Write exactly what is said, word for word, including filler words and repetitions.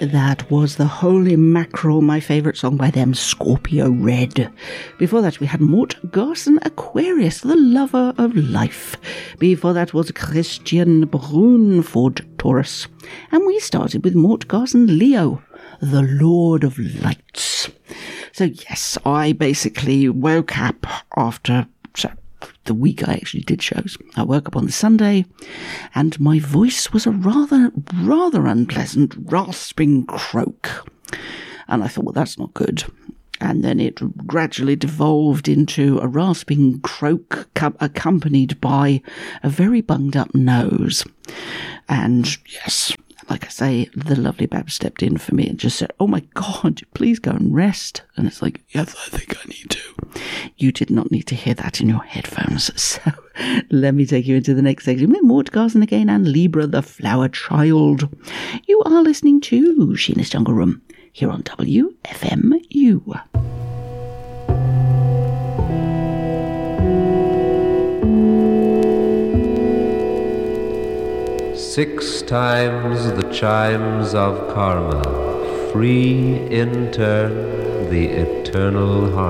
that was The Holy Mackerel, my favourite song by them, Scorpio Red. Before that, we had Mort Garson, Aquarius, The Lover of Life. Before that was Christian Brun, Ford Taurus. And we started with Mort Garson, Leo, The Lord of Lights. So yes, I basically woke up after... So, the week I actually did shows. I woke up on the Sunday and my voice was a rather, rather unpleasant rasping croak. And I thought, well, that's not good. And then it gradually devolved into a rasping croak co- accompanied by a very bunged up nose. And yes, like I say, the lovely Bab stepped in for me and just said, oh my God, please go and rest. And it's like, yes, I think I need to. You did not need to hear that in your headphones. So let me take you into the next section with Mort Garson again and Libra the Flower Child. You are listening to Sheena's Jungle Room here on W F M U. Six times the chimes of karma, free in turn the eternal harmony.